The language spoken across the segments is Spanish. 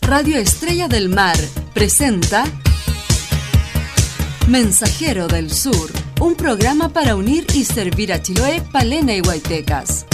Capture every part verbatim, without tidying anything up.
Radio Estrella del Mar presenta Mensajero del Sur, un programa para unir y servir a Chiloé, Palena y Huaytecas.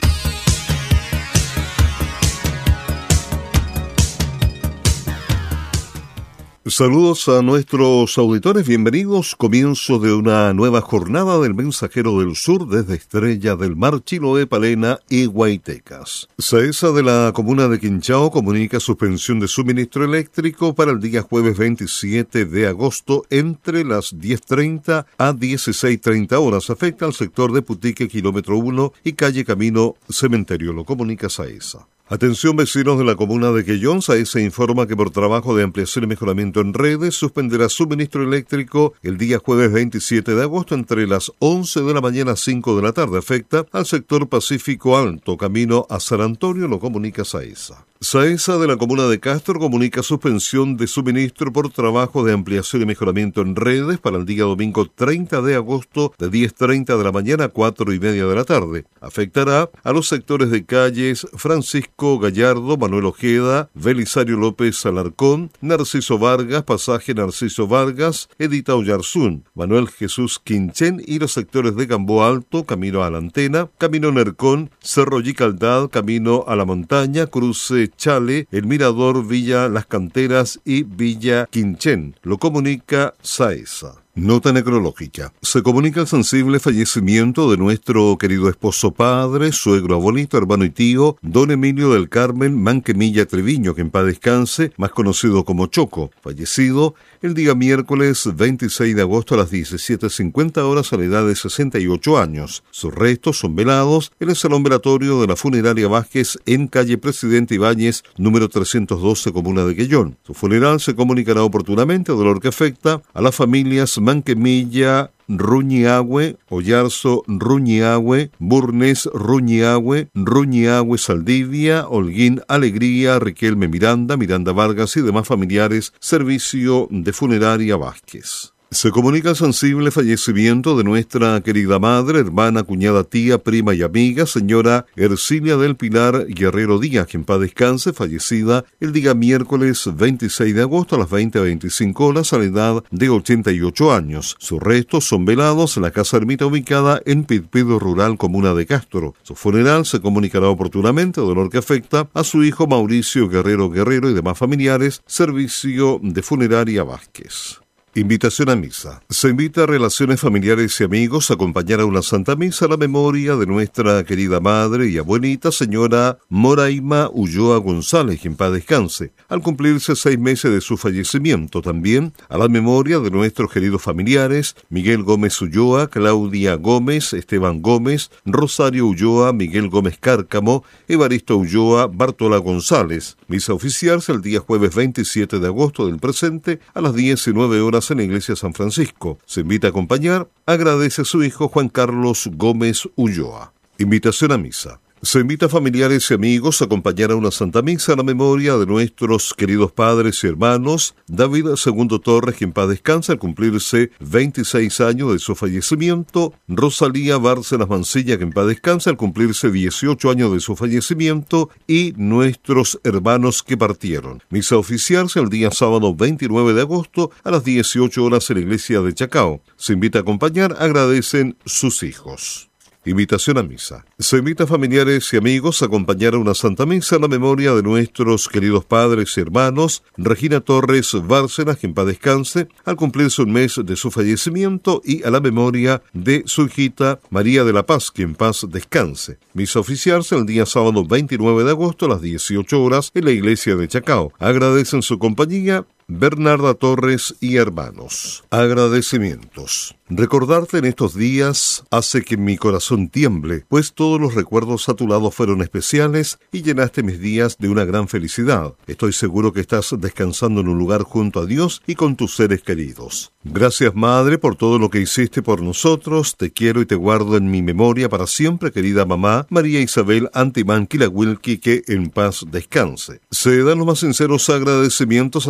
Saludos a nuestros auditores, bienvenidos. Comienzo de una nueva jornada del Mensajero del Sur desde Estrella del Mar, Chiloé, Palena y Huaytecas. SAESA de la comuna de Quinchao comunica suspensión de suministro eléctrico para el día jueves veintisiete de agosto entre las diez treinta a dieciséis treinta horas. Afecta al sector de Putique, kilómetro uno y calle Camino Cementerio. Lo comunica SAESA. Atención vecinos de la comuna de Quellón, SAESA informa que por trabajo de ampliación y mejoramiento en redes suspenderá suministro eléctrico el día jueves veintisiete de agosto entre las once de la mañana a cinco de la tarde. Afecta al sector Pacífico Alto, camino a San Antonio, lo comunica SAESA. SAESA de la comuna de Castro comunica suspensión de suministro por trabajo de ampliación y mejoramiento en redes para el día domingo treinta de agosto de diez treinta de la mañana a cuatro y media de la tarde. Afectará a los sectores de calles Francisco Gallardo, Manuel Ojeda, Belisario López Alarcón, Narciso Vargas, Pasaje Narciso Vargas, Edita Oyarzún, Manuel Jesús Quinchén y los sectores de Gamboa Alto, camino a la Antena, camino Nercón, Cerro Yicaldad, camino a la Montaña, cruce Chale, El Mirador, Villa Las Canteras y Villa Quinchén. Lo comunica SAESA. Nota necrológica. Se comunica el sensible fallecimiento de nuestro querido esposo padre, suegro, abuelito, hermano y tío, don Emilio del Carmen Manquemilla Treviño, que en paz descanse, más conocido como Choco, fallecido el día miércoles veintiséis de agosto a las diecisiete cincuenta horas a la edad de sesenta y ocho años. Sus restos son velados en el salón velatorio de la funeraria Vázquez en calle Presidente Ibáñez, número trescientos doce, comuna de Quellón. Su funeral se comunicará oportunamente, dolor que afecta a las familias Manquemilla Ruñiahue, Oyarzo Ruñiahue, Burnes Ruñiahue, Ruñiahue Saldivia, Holguín Alegría, Riquelme Miranda, Miranda Vargas y demás familiares, servicio de funeraria Vázquez. Se comunica el sensible fallecimiento de nuestra querida madre, hermana, cuñada, tía, prima y amiga, señora Ercilia del Pilar Guerrero Díaz, que en paz descanse, fallecida el día miércoles veintiséis de agosto a las veinte veinticinco horas a la edad de ochenta y ocho años. Sus restos son velados en la casa ermita ubicada en Pitpido Rural, comuna de Castro. Su funeral se comunicará oportunamente, dolor que afecta a su hijo Mauricio Guerrero Guerrero y demás familiares, servicio de funeraria Vázquez. Invitación a misa. Se invita a relaciones familiares y amigos a acompañar a una santa misa a la memoria de nuestra querida madre y abuelita, señora Moraima Ulloa González, que en paz descanse, al cumplirse seis meses de su fallecimiento. También a la memoria de nuestros queridos familiares, Miguel Gómez Ulloa, Claudia Gómez, Esteban Gómez, Rosario Ulloa, Miguel Gómez Cárcamo, Evaristo Ulloa, Bartola González. Misa oficial el día jueves veintisiete de agosto del presente a las diecinueve horas en la iglesia San Francisco. Se invita a acompañar, agradece a su hijo Juan Carlos Gómez Ulloa. Invitación a misa. Se invita a familiares y amigos a acompañar a una santa misa a la memoria de nuestros queridos padres y hermanos, David Segundo Torres, que en paz descansa al cumplirse veintiséis años de su fallecimiento, Rosalía Bárcenas Mancilla, que en paz descansa al cumplirse dieciocho años de su fallecimiento, y nuestros hermanos que partieron. Misa oficial el día sábado veintinueve de agosto a las dieciocho horas en la iglesia de Chacao. Se invita a acompañar, agradecen sus hijos. Invitación a misa. Se invita a familiares y amigos a acompañar a una santa misa a la memoria de nuestros queridos padres y hermanos, Regina Torres Bárcenas, que en paz descanse, al cumplirse un mes de su fallecimiento, y a la memoria de su hijita María de la Paz, que en paz descanse. Misa oficial el día sábado veintinueve de agosto a las dieciocho horas en la iglesia de Chacao. Agradecen su compañía Bernarda Torres y hermanos. Agradecimientos. Recordarte en estos días hace que mi corazón tiemble, pues todos los recuerdos a tu lado fueron especiales y llenaste mis días de una gran felicidad. Estoy seguro que estás descansando en un lugar junto a Dios y con tus seres queridos. Gracias, Madre, por todo lo que hiciste por nosotros. Te quiero y te guardo en mi memoria para siempre, querida mamá María Isabel Antimán Quilagüilqui, que en paz descanse. Se dan los más sinceros agradecimientos a todas las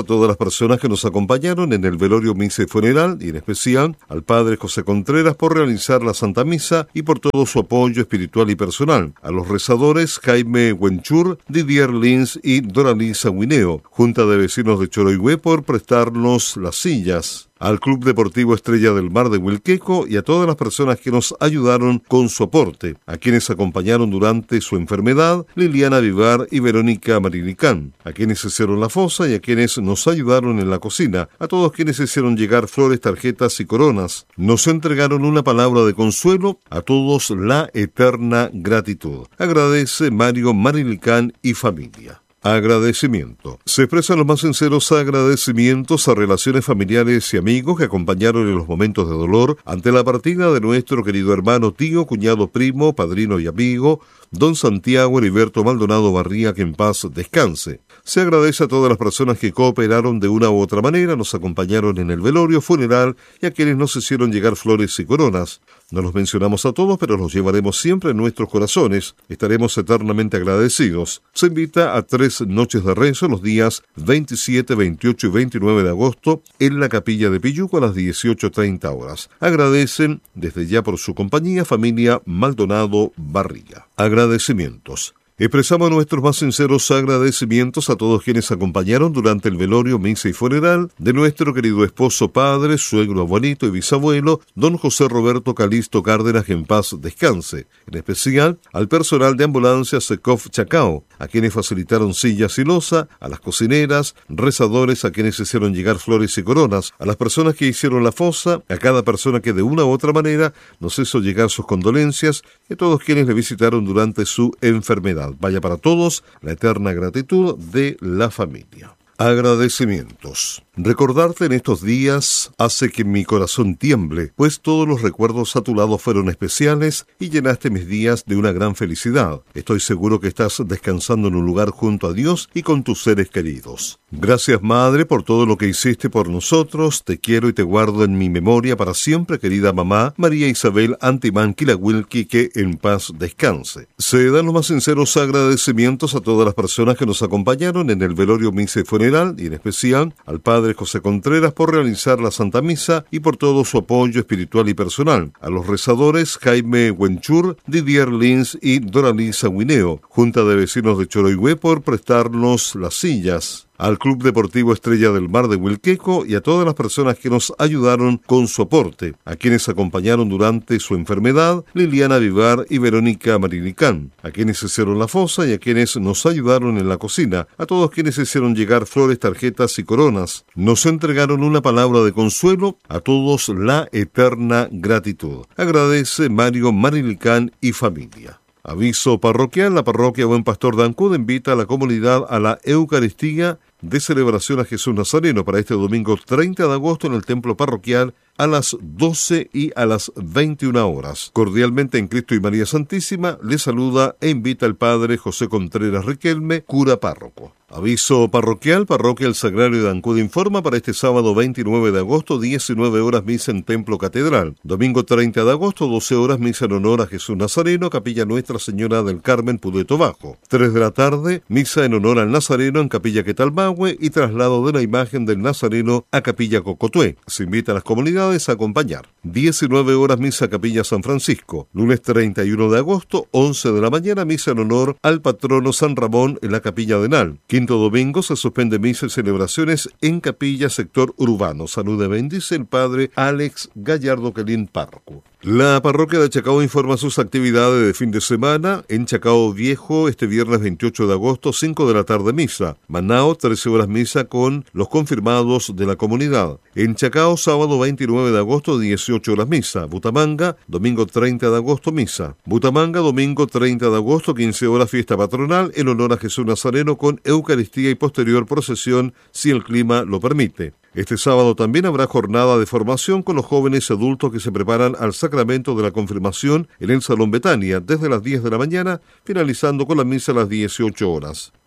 personas que nos acompañaron en el velorio, misa y funeral, y en especial al Padre José Contreras por realizar la Santa Misa y por todo su apoyo espiritual y personal, a los rezadores Jaime Huenchur, Didier Lins y Doralisa Guineo, Junta de Vecinos de Choroigüe por prestarnos las sillas, al Club Deportivo Estrella del Mar de Huilqueco y a todas las personas que nos ayudaron con su aporte, a quienes acompañaron durante su enfermedad, Liliana Vivar y Verónica Marilicán, a quienes hicieron la fosa y a quienes nos ayudaron en la cocina, a todos quienes hicieron llegar flores, tarjetas y coronas, nos entregaron una palabra de consuelo, a todos la eterna gratitud. Agradece Mario Marilicán y familia. Agradecimiento. Se expresan los más sinceros agradecimientos a relaciones familiares y amigos que acompañaron en los momentos de dolor ante la partida de nuestro querido hermano, tío, cuñado, primo, padrino y amigo, don Santiago Heriberto Maldonado Barría, que en paz descanse. Se agradece a todas las personas que cooperaron de una u otra manera, nos acompañaron en el velorio, funeral y a quienes nos hicieron llegar flores y coronas. No los mencionamos a todos, pero los llevaremos siempre en nuestros corazones. Estaremos eternamente agradecidos. Se invita a tres noches de rezo los días veintisiete, veintiocho y veintinueve de agosto en la capilla de Pilluco a las dieciocho treinta horas. Agradecen desde ya por su compañía familia Maldonado Barriga. Agradecimientos. Expresamos nuestros más sinceros agradecimientos a todos quienes acompañaron durante el velorio, misa y funeral de nuestro querido esposo, padre, suegro, abuelito y bisabuelo, don José Roberto Calisto Cárdenas, que en paz descanse. En especial al personal de ambulancia Secov Chacao, a quienes facilitaron sillas y loza, a las cocineras, rezadores a quienes hicieron llegar flores y coronas, a las personas que hicieron la fosa, a cada persona que de una u otra manera nos hizo llegar sus condolencias y a todos quienes le visitaron durante su enfermedad. Vaya para todos la eterna gratitud de la familia. Agradecimientos. Recordarte en estos días hace que mi corazón tiemble, pues todos los recuerdos a tu lado fueron especiales y llenaste mis días de una gran felicidad. Estoy seguro que estás descansando en un lugar junto a Dios y con tus seres queridos. Gracias, Madre, por todo lo que hiciste por nosotros. Te quiero y te guardo en mi memoria para siempre, querida mamá María Isabel Antimán Quilagüilqui, que en paz descanse. Se dan los más sinceros agradecimientos a todas las personas que nos acompañaron en el velorio, misa y funeral, y en especial al Padre José Contreras por realizar la Santa Misa y por todo su apoyo espiritual y personal, a los rezadores Jaime Huenchur, Didier Lins y Doralisa Guineo, Junta de Vecinos de Choroigüe por prestarnos las sillas, al Club Deportivo Estrella del Mar de Huilqueco y a todas las personas que nos ayudaron con su aporte, a quienes acompañaron durante su enfermedad, Liliana Vivar y Verónica Marilicán, a quienes hicieron la fosa y a quienes nos ayudaron en la cocina, a todos quienes hicieron llegar flores, tarjetas y coronas. Nos entregaron una palabra de consuelo, a todos la eterna gratitud. Agradece Mario Marilicán y familia. Aviso parroquial: la parroquia Buen Pastor de Ancud invita a la comunidad a la Eucaristía de celebración a Jesús Nazareno para este domingo treinta de agosto en el templo parroquial a las doce y a las veintiuna horas. Cordialmente en Cristo y María Santísima les saluda e invita el Padre José Contreras Riquelme, cura párroco. Aviso parroquial: Parroquia El Sagrario de Ancud informa para este sábado veintinueve de agosto, diecinueve horas misa en Templo Catedral. Domingo treinta de agosto, doce horas misa en honor a Jesús Nazareno, Capilla Nuestra Señora del Carmen, Pudeto Bajo. tres de la tarde, misa en honor al Nazareno en Capilla Quetalmahue y traslado de la imagen del Nazareno a Capilla Cocotué. Se invita a las comunidades a acompañar. diecinueve horas misa Capilla San Francisco. Lunes treinta y uno de agosto, once de la mañana, misa en honor al patrono San Ramón en la Capilla de Nal. Quinto domingo se suspende misa y celebraciones en Capilla Sector Urbano. Saluda y bendice el Padre Alex Gallardo Quelín, párroco. La parroquia de Chacao informa sus actividades de fin de semana. En Chacao Viejo, este viernes veintiocho de agosto, cinco de la tarde misa. Manao, trece horas misa con los confirmados de la comunidad. En Chacao, sábado veintinueve de agosto, dieciocho horas misa. Butamanga, domingo treinta de agosto, misa. Butamanga, domingo treinta de agosto, quince horas fiesta patronal en honor a Jesús Nazareno con Eucaristía y posterior procesión, si el clima lo permite. Este sábado también habrá jornada de formación con los jóvenes y adultos que se preparan al sacramento de la confirmación en el Salón Betania desde las diez de la mañana, finalizando con la misa a las dieciocho horas.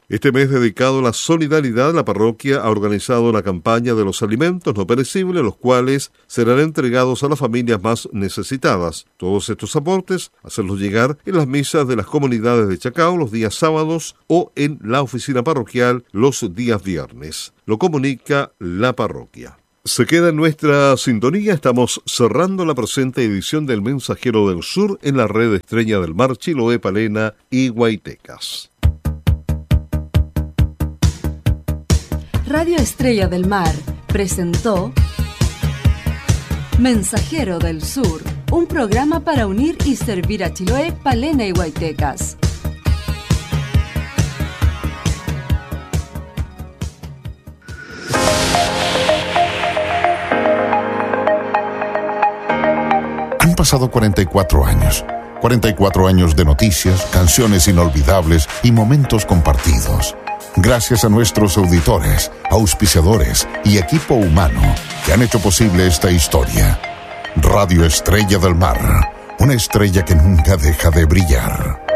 Este mes dedicado a la solidaridad, la parroquia ha organizado una campaña de los alimentos no perecibles, los cuales serán entregados a las familias más necesitadas. Todos estos aportes, hacerlos llegar en las misas de las comunidades de Chacao los días sábados o en la oficina parroquial los días viernes. Lo comunica la parroquia. Se queda en nuestra sintonía, estamos cerrando la presente edición del Mensajero del Sur en la red Estrella del Mar, Chiloé, Palena y Guaytecas. Radio Estrella del Mar presentó Mensajero del Sur, un programa para unir y servir a Chiloé, Palena y Guaytecas. Han pasado cuarenta y cuatro años. cuarenta y cuatro años de noticias, canciones inolvidables y momentos compartidos. Gracias a nuestros auditores, auspiciadores y equipo humano que han hecho posible esta historia. Radio Estrella del Mar, una estrella que nunca deja de brillar.